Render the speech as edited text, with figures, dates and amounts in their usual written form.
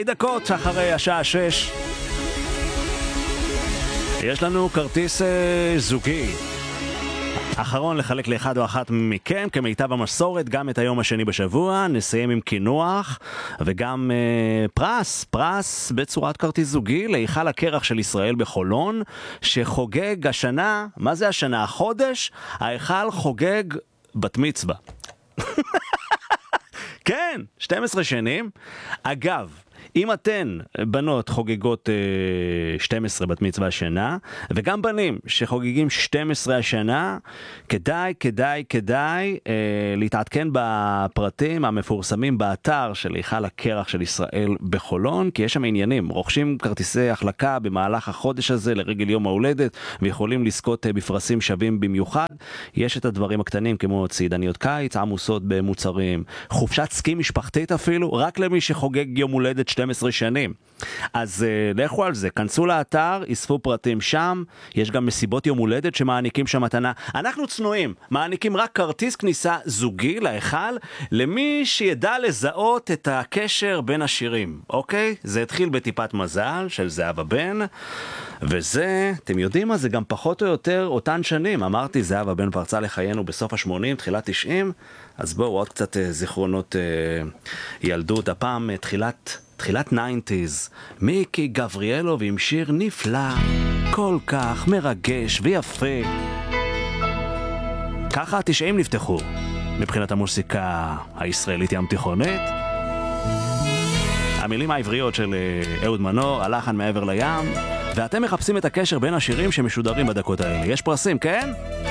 דקות אחרי השעה 6. יש לנו כרטיס זוגי. אחרון לחלק לאחד או אחת מכם, כמיטב המסורת, גם את היום השני בשבוע. נסיים עם כינוח, וגם פרס בצורת כרטיס זוגי להיכל הקרח של ישראל בחולון, שחוגג השנה, מה זה השנה? החודש, ההיכל חוגג בת מצווה. כן, 12 שנים. אגב, אם אתן בנות חוגגות 12 בת מצווה השנה, וגם בנים שחוגגים 12 השנה, כדאי להתעדכן בפרטים המפורסמים באתר של היכל הקרח של ישראל בחולון, כי יש שם עניינים. רוכשים כרטיסי החלקה במהלך החודש הזה לרגל יום ההולדת, ויכולים לזכות בפרסים שווים במיוחד. יש את הדברים הקטנים כמו צעידניות קיץ, עמוסות במוצרים, חופשת סקי משפחתית אפילו, רק למי שחוגג יום הולדת 12 שנים. אז לכו על זה, כנסו לאתר, יספו פרטים שם. יש גם מסיבות יום הולדת שמעניקים שם מתנה. אנחנו צנועים, מעניקים רק כרטיס כניסה זוגי להיכל למי שידע לזהות את הקשר בין השירים. אוקיי? זה התחיל בטיפת מזל של זהבה בן, וזה, אתם יודעים מה, זה גם פחות או יותר אותן שנים. אמרתי, זהבה בן פרצה לחיינו בסוף ה-80, תחילת 90, אז בואו עוד קצת זיכרונות ילדות. הפעם תחילת 90s, מיקי גבריאלוב עם שיר נפלא, כל כך מרגש ויפה. ככה ה-90 נפתחו מבחינת המוסיקה הישראלית ים תיכונית. המילים העבריות של אהוד מנור, הלחן מעבר לים, ואתם מחפשים את הקשר בין השירים שמשודרים בדקות האלה. יש פרסים, כן?